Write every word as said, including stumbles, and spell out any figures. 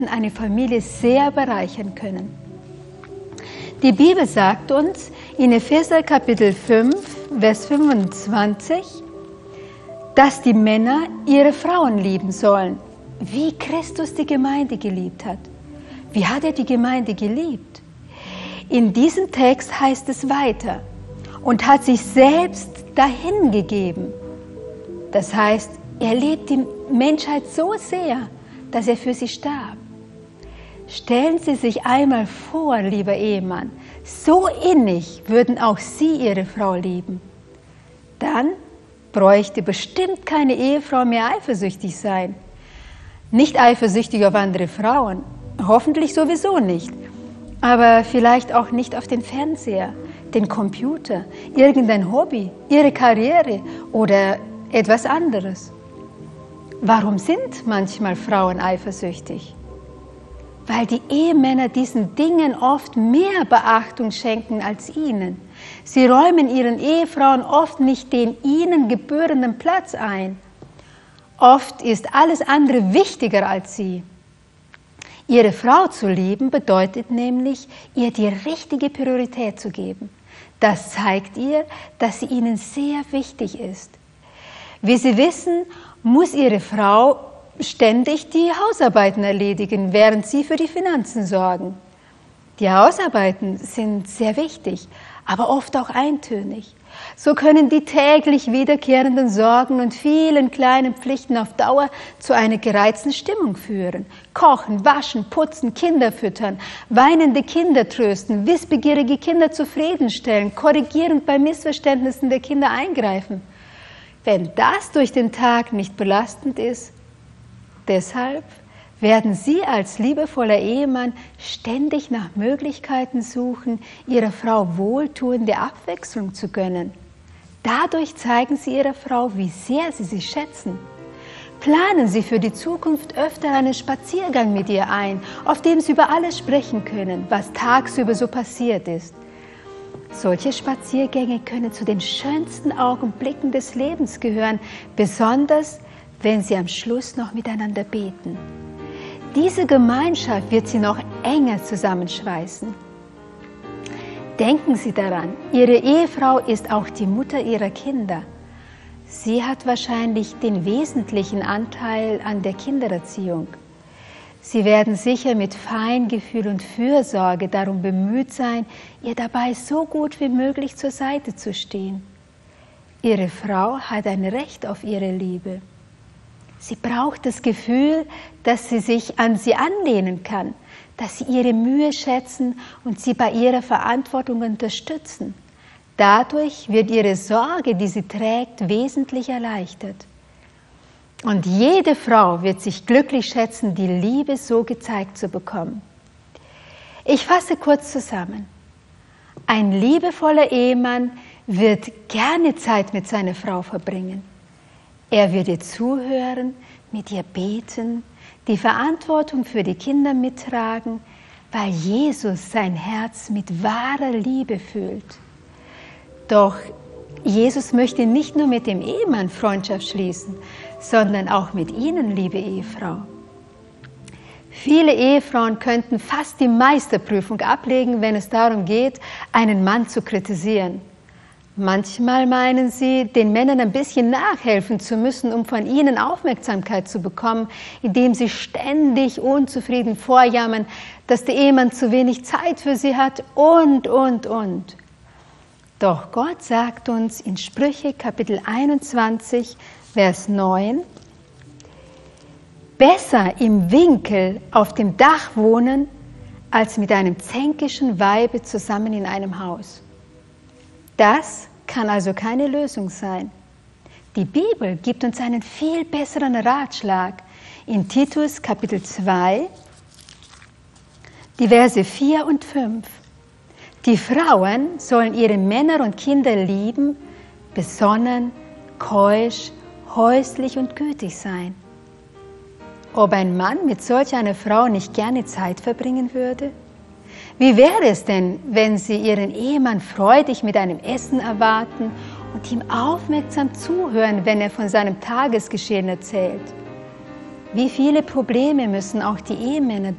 eine Familie sehr bereichern können. Die Bibel sagt uns in Epheser Kapitel fünf, Vers fünfundzwanzig, dass die Männer ihre Frauen lieben sollen, wie Christus die Gemeinde geliebt hat. Wie hat er die Gemeinde geliebt? In diesem Text heißt es weiter, und hat sich selbst dahingegeben. Das heißt, er liebt die Menschheit so sehr, dass er für sie starb. Stellen Sie sich einmal vor, lieber Ehemann, so innig würden auch Sie Ihre Frau lieben. Dann bräuchte bestimmt keine Ehefrau mehr eifersüchtig sein. Nicht eifersüchtig auf andere Frauen, hoffentlich sowieso nicht, aber vielleicht auch nicht auf den Fernseher, den Computer, irgendein Hobby, ihre Karriere oder etwas anderes. Warum sind manchmal Frauen eifersüchtig? Weil die Ehemänner diesen Dingen oft mehr Beachtung schenken als ihnen. Sie räumen ihren Ehefrauen oft nicht den ihnen gebührenden Platz ein. Oft ist alles andere wichtiger als sie. Ihre Frau zu lieben bedeutet nämlich, ihr die richtige Priorität zu geben. Das zeigt ihr, dass sie ihnen sehr wichtig ist. Wie Sie wissen, muss Ihre Frau ständig die Hausarbeiten erledigen, während Sie für die Finanzen sorgen. Die Hausarbeiten sind sehr wichtig, aber oft auch eintönig. So können die täglich wiederkehrenden Sorgen und vielen kleinen Pflichten auf Dauer zu einer gereizten Stimmung führen. Kochen, waschen, putzen, Kinder füttern, weinende Kinder trösten, wissbegierige Kinder zufriedenstellen, korrigierend bei Missverständnissen der Kinder eingreifen. Wenn das durch den Tag nicht belastend ist, deshalb werden Sie als liebevoller Ehemann ständig nach Möglichkeiten suchen, Ihrer Frau wohltuende Abwechslung zu gönnen. Dadurch zeigen Sie Ihrer Frau, wie sehr Sie sie schätzen. Planen Sie für die Zukunft öfter einen Spaziergang mit ihr ein, auf dem Sie über alles sprechen können, was tagsüber so passiert ist. Solche Spaziergänge können zu den schönsten Augenblicken des Lebens gehören, besonders wenn Sie am Schluss noch miteinander beten. Diese Gemeinschaft wird Sie noch enger zusammenschweißen. Denken Sie daran, Ihre Ehefrau ist auch die Mutter Ihrer Kinder. Sie hat wahrscheinlich den wesentlichen Anteil an der Kindererziehung. Sie werden sicher mit Feingefühl und Fürsorge darum bemüht sein, ihr dabei so gut wie möglich zur Seite zu stehen. Ihre Frau hat ein Recht auf Ihre Liebe. Sie braucht das Gefühl, dass sie sich an sie anlehnen kann, dass sie ihre Mühe schätzen und sie bei ihrer Verantwortung unterstützen. Dadurch wird ihre Sorge, die sie trägt, wesentlich erleichtert. Und jede Frau wird sich glücklich schätzen, die Liebe so gezeigt zu bekommen. Ich fasse kurz zusammen. Ein liebevoller Ehemann wird gerne Zeit mit seiner Frau verbringen. Er wird ihr zuhören, mit ihr beten, die Verantwortung für die Kinder mittragen, weil Jesus sein Herz mit wahrer Liebe füllt. Doch Jesus möchte nicht nur mit dem Ehemann Freundschaft schließen, sondern auch mit Ihnen, liebe Ehefrau. Viele Ehefrauen könnten fast die Meisterprüfung ablegen, wenn es darum geht, einen Mann zu kritisieren. Manchmal meinen sie, den Männern ein bisschen nachhelfen zu müssen, um von ihnen Aufmerksamkeit zu bekommen, indem sie ständig unzufrieden vorjammern, dass der Ehemann zu wenig Zeit für sie hat und, und, und. Doch Gott sagt uns in Sprüche Kapitel einundzwanzig, Vers neun, besser im Winkel auf dem Dach wohnen, als mit einem zänkischen Weibe zusammen in einem Haus. Das kann also keine Lösung sein. Die Bibel gibt uns einen viel besseren Ratschlag in Titus Kapitel zwei, die Verse vier und fünf. Die Frauen sollen ihre Männer und Kinder lieben, besonnen, keusch, häuslich und gütig sein. Ob ein Mann mit solch einer Frau nicht gerne Zeit verbringen würde? Wie wäre es denn, wenn Sie Ihren Ehemann freudig mit einem Essen erwarten und ihm aufmerksam zuhören, wenn er von seinem Tagesgeschehen erzählt? Wie viele Probleme müssen auch die Ehemänner